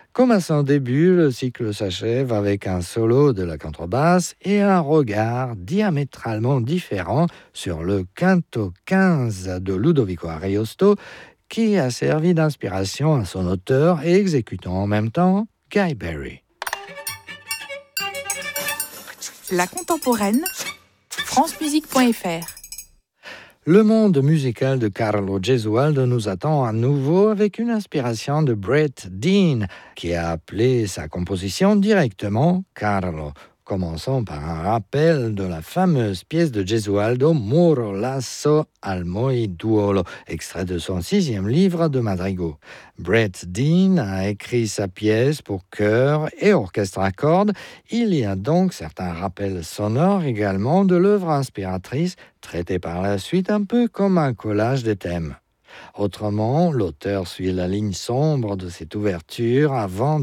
Comme à son début, le cycle s'achève avec un solo de la contrebasse et un regard diamétralement différent sur le canto 15 de Ludovico Ariosto, qui a servi d'inspiration à son auteur et exécutant en même temps Guy Berry. La contemporaine, francemusique.fr. Le monde musical de Carlo Gesualdo nous attend à nouveau avec une inspiration de Brett Dean, qui a appelé sa composition directement Carlo. Commençons par un rappel de la fameuse pièce de Gesualdo Muro lasso al moiduolo, extrait de son 6e livre de madrigaux. Brett Dean a écrit sa pièce pour chœur et orchestre à cordes. Il y a donc certains rappels sonores également de l'œuvre inspiratrice, traitée par la suite un peu comme un collage de thèmes. Autrement, l'auteur suit la ligne sombre de cette ouverture avant